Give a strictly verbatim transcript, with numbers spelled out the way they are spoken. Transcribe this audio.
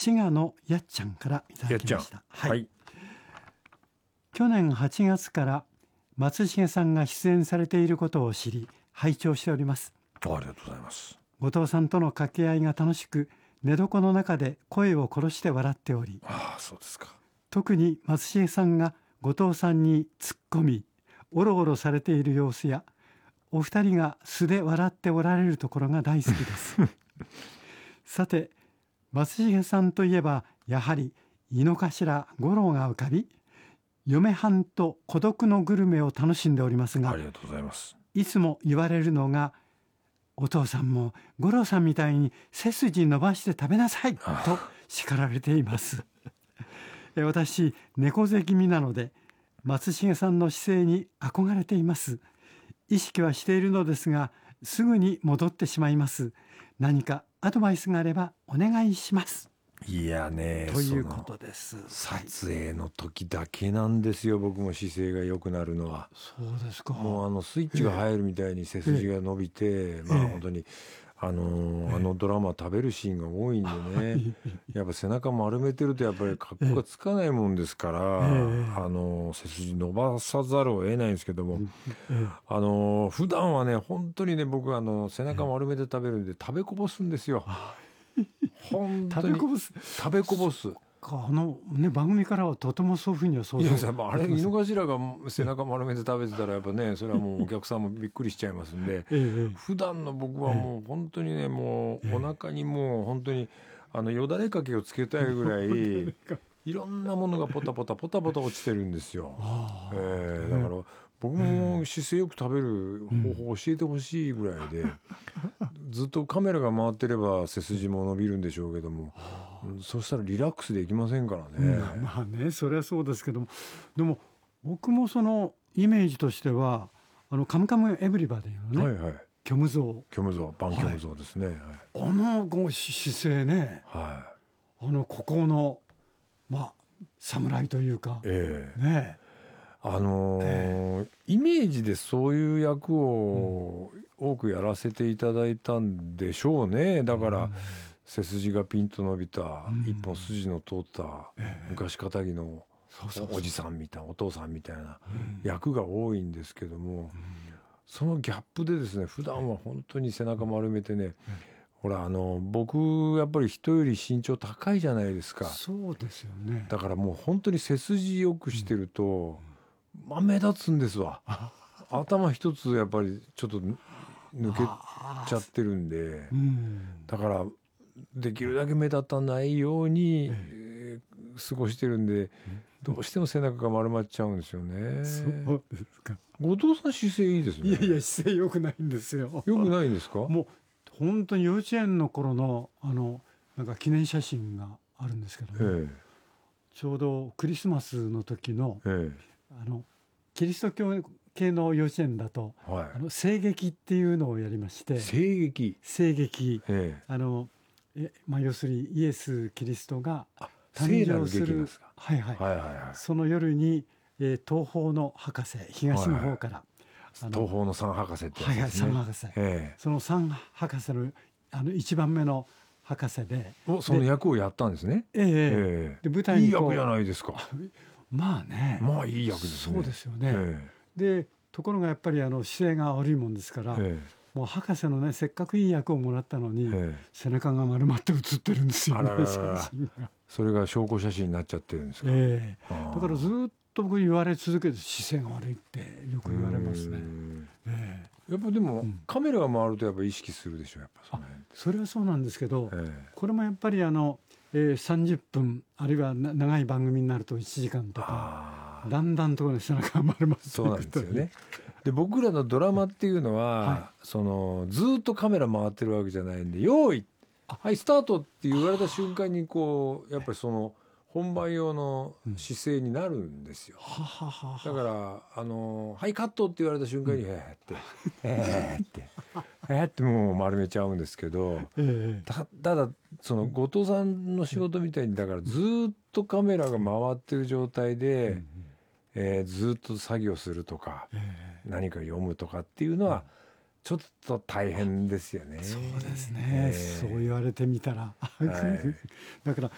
滋賀のやっちゃんからいただきました。はい、 はい、 去年はちがつから松重さんが出演されていることを知り拝聴しております。 ありがとうございます。 後藤さんとの掛け合いが楽しく、寝床の中で声を殺して笑っており、 ああ、そうですか。 特に松重さんが後藤さんに突っ込みおろおろされている様子や、お二人が素で笑っておられるところが大好きですさて、松重さんといえばやはり井の頭五郎が浮かび、嫁はんと孤独のグルメを楽しんでおりますが、 ありがとうございます。 いつも言われるのが、お父さんも五郎さんみたいに背筋伸ばして食べなさいと叱られています私、猫背気味なので松重さんの姿勢に憧れています。意識はしているのですが、すぐに戻ってしまいます。何かアドバイスがあればお願いします。 いやね、 ということです。 撮影の時だけなんですよ、僕も姿勢が良くなるのは。 そうですか。 もうあのスイッチが入るみたいに背筋が伸びて、ええ、まあ本当にあのーええ、あのドラマ食べるシーンが多いんでね、やっぱ背中丸めてるとやっぱり格好がつかないもんですから、ええ、あのー、背筋伸ばさざるを得ないんですけども、ええ、あのー、普段はね本当にね、僕あの背中丸めて食べるんで食べこぼすんですよ。本当に食べこぼす食べこぼすあの、ね、番組からはとてもそういうふうには想像。 いや、あれ井の頭が背中丸めて食べてたらやっぱね、それはもうお客さんもびっくりしちゃいますんで、ええ、普段の僕はもう本当にね、もうお腹にもう本当にあのよだれかけをつけたいぐらいいろんなものがポタポタポタポタ落ちてるんですよ。えー、だから僕も姿勢よく食べる方法を教えてほしいぐらいで、ずっとカメラが回ってれば背筋も伸びるんでしょうけども、そしたらリラックスできませんからね。 うん、まあね、それはそうですけども、でも僕もそのイメージとしては、あのカムカムエヴリバディのね、はいはい、虚無像虚無像バン虚無像ですね、はい、 あのこう姿勢ね、はい、あのここのまあ侍というか、えー、ねあのーえー、イメージでそういう役を多くやらせていただいたんでしょうね。だから、うん、背筋がピンと伸びた、うん、一本筋の通った、えー、昔かたぎのおじさんみたいなお父さんみたいな役が多いんですけども、うん、そのギャップでですね、普段は本当に背中丸めてね、うん、ほらあの僕やっぱり人より身長高いじゃないですか。 そうですよね。 だからもう本当に背筋よくしてると、うんまあ、目立つんですわ。頭一つやっぱりちょっと抜けちゃってるんで、うん、だからできるだけ目立たないように、えー、過ごしてるんで、どうしても背中が丸まっちゃうんですよね。 そうですか。 後藤さん姿勢いいですね。 いやいや、姿勢良くないんですよ。 良くないんですか？ もう本当に幼稚園の頃のあのなんか記念写真があるんですけども、ええ、ちょうどクリスマスの時の、ええ、あのキリスト教系の幼稚園だと、はい、あの聖劇っていうのをやりまして。 聖劇聖劇、ええ、あのえ、まあ、要するにイエス・キリストが誕生する、はいはいはいはいはい、その夜に、えー、東方の博士、東の方から、 はいはい、東方の三博士ってやつですね。はいはい、 三博士、ええ、その三博士のあの一番目の博士で、 おその役をやったんですね。 ええええ、で舞台にいい役じゃないですか。 まあね、 まあいい役ですね。 そうですよね。ええ、でところがやっぱりあの姿勢が悪いもんですから、ええ、もう博士のね、せっかくいい役をもらったのに、ええ、背中が丸まって写ってるんですよね。あらららそれが証拠写真になっちゃってるんですか。 ええ、だからずっと僕言われ続けて、姿勢が悪いってよく言われますね。 ええ、やっぱでも、うん、カメラが回るとやっぱ意識するでしょ、やっぱ そ, それはそうなんですけど、ええ、これもやっぱりあの、えー、さんじゅっぷんあるいは長い番組になるといちじかんとか、だんだんと背中が丸まっていくと。 そうなんですよね。で僕らのドラマっていうのは、はい、そのずっとカメラ回ってるわけじゃないんで、用意はいスタートって言われた瞬間にこうやっぱりその本番用の姿勢になるんですよ。だからあのはいカットって言われた瞬間にへーってへーってへーってもう丸めちゃうんですけど、た, ただその後藤さんの仕事みたいにだからずっとカメラが回ってる状態で、えー、ずっと作業するとか何か読むとかっていうのはちょっと大変ですよね。 そうですね、えー、そう言われてみたら、はい、だから